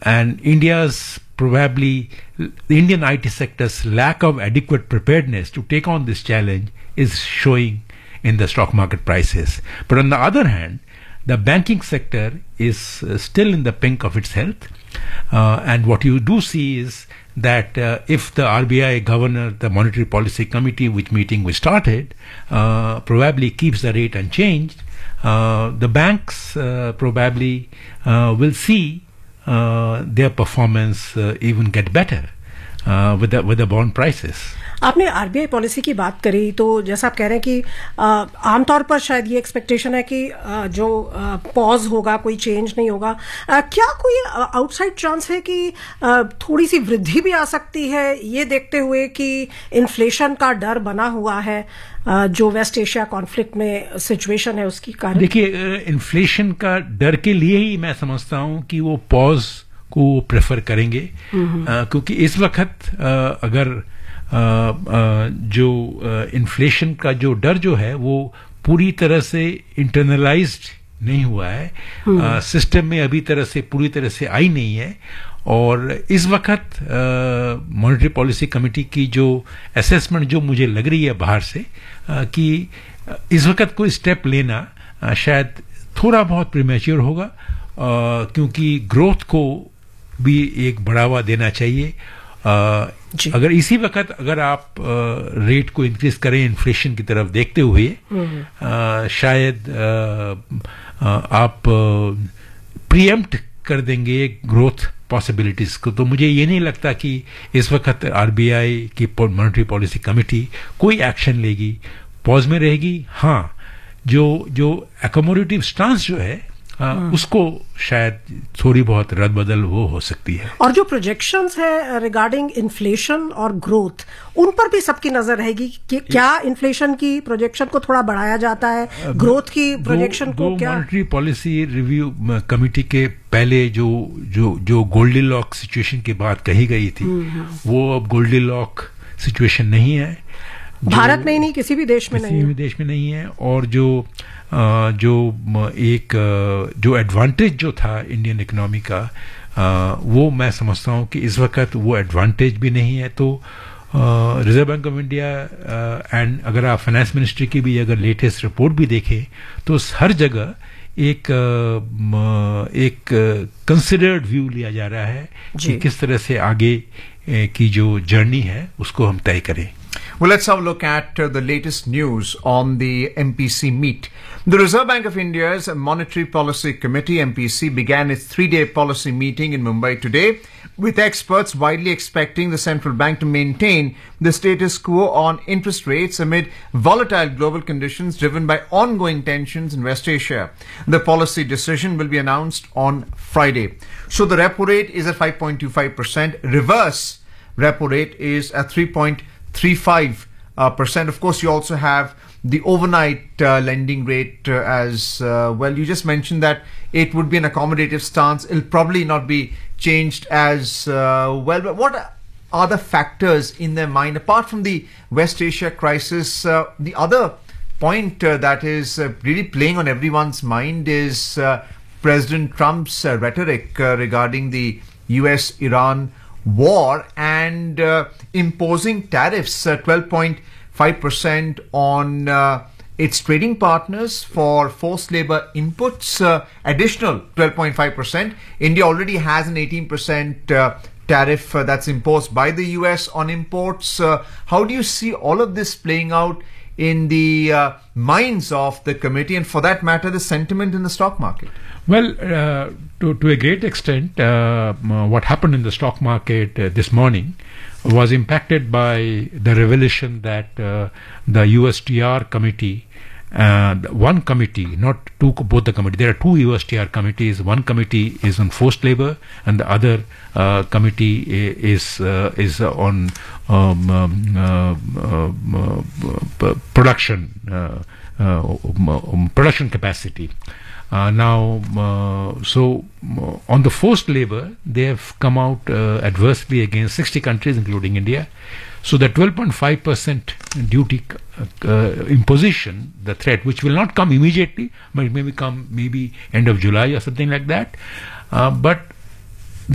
and the Indian IT sector's lack of adequate preparedness to take on this challenge is showing in the stock market prices. But on the other hand, the banking sector is still in the pink of its health, and what you do see is that if the RBI governor, the Monetary Policy Committee, which meeting we started, probably keeps the rate unchanged, the banks probably will see their performance even get better with the bond prices. आपने RBI policy की बात करी, तो जैसा आप कह रहे हैं कि आमतौर पर शायद ये एक्सपेक्टेशन है कि जो पॉज होगा, कोई चेंज नहीं होगा. क्या कोई आउटसाइड चांस है कि थोड़ी सी वृद्धि भी आ सकती है, ये देखते हुए कि इन्फ्लेशन का डर बना हुआ है जो वेस्ट एशिया कॉन्फ्लिक्ट में सिचुएशन है उसकी कारण? देखिए, इन्फ्लेशन का डर के लिए ही मैं समझता हूं कि वो पॉज को प्रेफर करेंगे, क्योंकि इस वक्त अगर जो इन्फ्लेशन का जो डर जो है वो पूरी तरह से इंटरनलाइज्ड नहीं हुआ है, सिस्टम में अभी पूरी तरह से आई नहीं है. और इस वक्त मॉनेटरी पॉलिसी कमेटी की जो असेसमेंट जो मुझे लग रही है बाहर से, कि इस वक्त कोई स्टेप लेना शायद थोड़ा बहुत प्रीमेच्योर होगा, क्योंकि ग्रोथ को भी एक बढ़ावा देना चाहिए. अगर इसी वक्त अगर आप रेट को इंक्रीज करें इन्फ्लेशन की तरफ देखते हुए, शायद आप प्रीएम्प्ट कर देंगे ग्रोथ पॉसिबिलिटीज को. तो मुझे ये नहीं लगता कि इस वक्त आरबीआई की मॉनेटरी पॉलिसी कमेटी कोई एक्शन लेगी, पॉज में रहेगी. हाँ, जो अकोमोडेटिव स्टांस जो है उसको शायद थोड़ी बहुत रद्द-बदल वो हो सकती है. और जो प्रोजेक्शंस है रिगार्डिंग इन्फ्लेशन और ग्रोथ, उन पर भी सबकी नजर रहेगी कि क्या इन्फ्लेशन की प्रोजेक्शन को थोड़ा बढ़ाया जाता है, ग्रोथ की प्रोजेक्शन को क्या? मॉनेटरी पॉलिसी रिव्यू कमेटी के पहले जो गोल्डीलॉक सिचुएशन की बात कही गई थी, वो अब गोल्डीलॉक सिचुएशन नहीं है. भारत में ही नहीं, किसी भी देश में नहीं है. और जो एडवांटेज जो था इंडियन इकोनॉमी का, वो मैं समझता हूं कि इस वक्त वो एडवांटेज भी नहीं है. तो reserve bank of India and अगर आप फाइनेंस मिनिस्ट्री की भी अगर लेटेस्ट रिपोर्ट भी देखें, तो हर जगह एक कंसिडर्ड व्यू लिया जा रहा है कि किस तरह से आगे की जो जर्नी है उसको हम तय करें. Well, let's have a look at the latest news on the MPC meet. The Reserve Bank of India's Monetary Policy Committee, MPC, began its 3-day policy meeting in Mumbai today, with experts widely expecting the central bank to maintain the status quo on interest rates amid volatile global conditions driven by ongoing tensions in West Asia. The policy decision will be announced on Friday. So the repo rate is at 5.25%. Reverse repo rate is at 3.35%. Of course, you also have the overnight lending rate as well. You just mentioned that it would be an accommodative stance. It'll probably not be changed as well. But what are the factors in their mind, apart from the West Asia crisis? The other point that is really playing on everyone's mind is President Trump's rhetoric regarding the US-Iran war and imposing tariffs 12.5% on its trading partners for forced labor inputs, additional 12.5%. India already has an 18% tariff that's imposed by the US on imports. How do you see all of this playing out in the minds of the committee, and for that matter, the sentiment in the stock market? Well, to a great extent, what happened in the stock market this morning was impacted by the revelation that the USTR committee, one committee, not two, both the committee. There are two USTR committees. One committee is on forced labor, and the other committee is on production capacity. So on the forced labor, they have come out adversely against 60 countries, including India. So the 12.5% duty imposition, the threat, which will not come immediately, but it may come maybe end of July or something like that. But